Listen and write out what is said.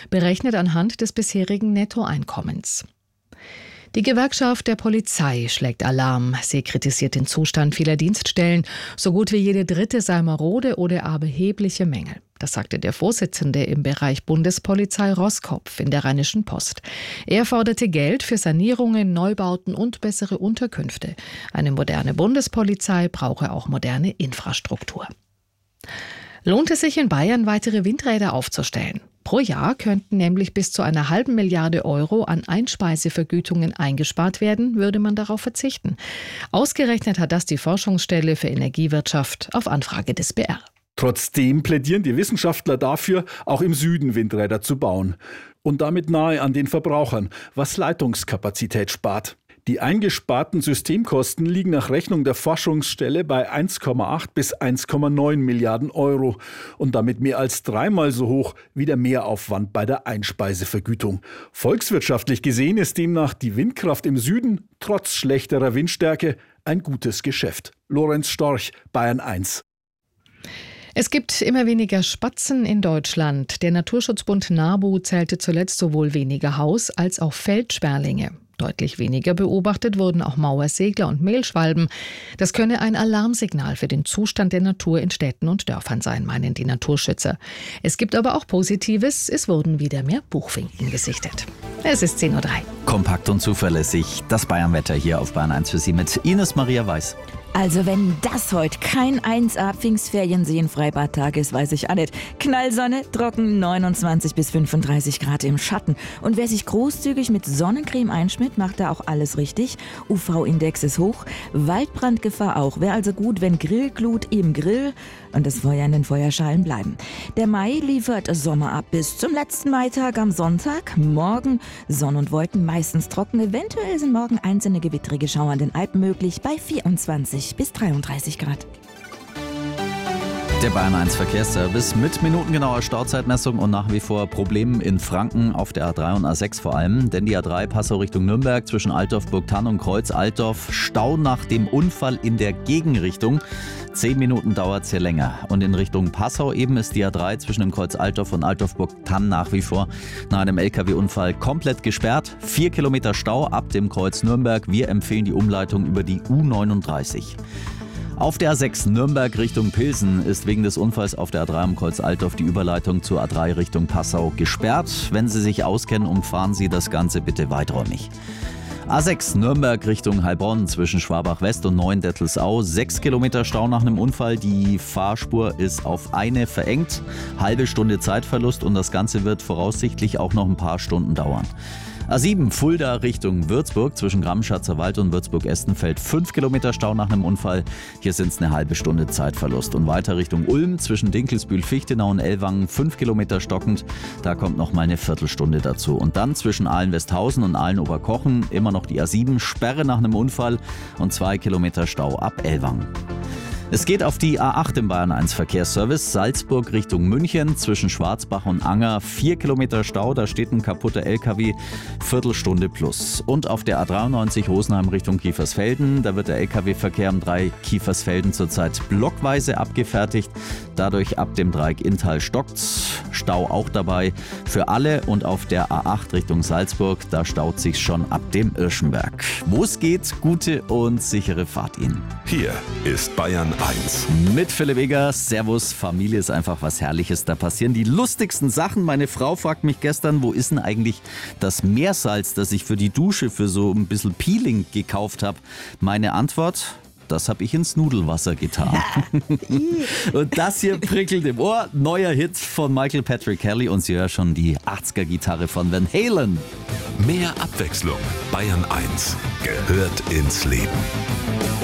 berechnet anhand des bisherigen Nettoeinkommens. Die Gewerkschaft der Polizei schlägt Alarm. Sie kritisiert den Zustand vieler Dienststellen. So gut wie jede dritte sei marode oder habe erhebliche Mängel. Das sagte der Vorsitzende im Bereich Bundespolizei Roskopf in der Rheinischen Post. Er forderte Geld für Sanierungen, Neubauten und bessere Unterkünfte. Eine moderne Bundespolizei brauche auch moderne Infrastruktur. Lohnt es sich in Bayern, weitere Windräder aufzustellen? Pro Jahr könnten nämlich bis zu einer halben Milliarde Euro an Einspeisevergütungen eingespart werden, würde man darauf verzichten. Ausgerechnet hat das die Forschungsstelle für Energiewirtschaft auf Anfrage des BR. Trotzdem plädieren die Wissenschaftler dafür, auch im Süden Windräder zu bauen. Und damit nahe an den Verbrauchern, was Leitungskapazität spart. Die eingesparten Systemkosten liegen nach Rechnung der Forschungsstelle bei 1,8 bis 1,9 Milliarden Euro und damit mehr als dreimal so hoch wie der Mehraufwand bei der Einspeisevergütung. Volkswirtschaftlich gesehen ist demnach die Windkraft im Süden trotz schlechterer Windstärke ein gutes Geschäft. Lorenz Storch, Bayern 1. Es gibt immer weniger Spatzen in Deutschland. Der Naturschutzbund NABU zählte zuletzt sowohl weniger Haus- als auch Feldsperlinge. Deutlich weniger beobachtet wurden auch Mauersegler und Mehlschwalben. Das könne ein Alarmsignal für den Zustand der Natur in Städten und Dörfern sein, meinen die Naturschützer. Es gibt aber auch Positives. Es wurden wieder mehr Buchfinken gesichtet. Es ist 10:03 Uhr. Kompakt und zuverlässig. Das Bayernwetter hier auf Bayern 1 für Sie mit Ines Maria Weiß. Also wenn das heute kein 1A Pfingstferiensee Freibadtag ist, weiß ich auch nicht. Knallsonne, trocken, 29 bis 35 Grad im Schatten. Und wer sich großzügig mit Sonnencreme einschmiert, macht da auch alles richtig. UV-Index ist hoch, Waldbrandgefahr auch. Wäre also gut, wenn Grillglut im Grill und das Feuer in den Feuerschalen bleiben. Der Mai liefert Sommer ab bis zum letzten Maitag am Sonntag. Morgen Sonne und Wolken, meistens trocken. Eventuell sind morgen einzelne gewittrige Schauer an den Alpen möglich bei 24 bis 33 Grad. Der Bayern 1 Verkehrsservice mit minutengenauer Stauzeitmessung und nach wie vor Problemen in Franken auf der A3 und A6 vor allem. Denn die A3 Passau Richtung Nürnberg zwischen Altdorf, Burgthann und Kreuz Altdorf. Stau nach dem Unfall in der Gegenrichtung. 10 Minuten dauert es hier länger. Und in Richtung Passau eben ist die A3 zwischen dem Kreuz Altdorf und Altdorf-Burgthann nach wie vor nach einem LKW-Unfall komplett gesperrt. 4 Kilometer Stau ab dem Kreuz Nürnberg. Wir empfehlen die Umleitung über die U39. Auf der A6 Nürnberg Richtung Pilsen ist wegen des Unfalls auf der A3 am Kreuz Altdorf die Überleitung zur A3 Richtung Passau gesperrt. Wenn Sie sich auskennen, umfahren Sie das Ganze bitte weiträumig. A6 Nürnberg Richtung Heilbronn zwischen Schwabach West und Neuendettelsau. 6 Kilometer Stau nach einem Unfall. Die Fahrspur ist auf eine verengt. Halbe Stunde Zeitverlust und das Ganze wird voraussichtlich auch noch ein paar Stunden dauern. A7 Fulda Richtung Würzburg zwischen Gramm-Schatzer Wald und Würzburg-Estenfeld 5 Kilometer Stau nach einem Unfall. Hier sind es eine halbe Stunde Zeitverlust. Und weiter Richtung Ulm zwischen Dinkelsbühl-Fichtenau und Ellwangen 5 Kilometer stockend. Da kommt noch mal eine Viertelstunde dazu. Und dann zwischen Aalen-Westhausen und Aalen-Oberkochen immer noch die A7 Sperre nach einem Unfall und 2 Kilometer Stau ab Ellwangen. Es geht auf die A8 im Bayern 1 Verkehrsservice. Salzburg Richtung München zwischen Schwarzbach und Anger 4 Kilometer Stau. Da steht ein kaputter LKW, Viertelstunde plus. Und auf der A93 Rosenheim Richtung Kiefersfelden. Da wird der LKW-Verkehr am Dreieck Kiefersfelden zurzeit blockweise abgefertigt. Dadurch ab dem Dreieck Inntal stockt's. Stau auch dabei für alle. Und auf der A8 Richtung Salzburg, da staut sich's schon ab dem Irschenberg. Wo es geht, gute und sichere Fahrt Ihnen. Hier ist Bayern 1. Mit Philipp Egger. Servus, Familie ist einfach was Herrliches. Da passieren die lustigsten Sachen. Meine Frau fragt mich gestern, wo ist denn eigentlich das Meersalz, das ich für die Dusche für so ein bisschen Peeling gekauft habe? Meine Antwort: Das habe ich ins Nudelwasser getan. Und das hier prickelt im Ohr. Neuer Hit von Michael Patrick Kelly und Sie hören schon die 80er-Gitarre von Van Halen. Mehr Abwechslung. Bayern 1 gehört ins Leben.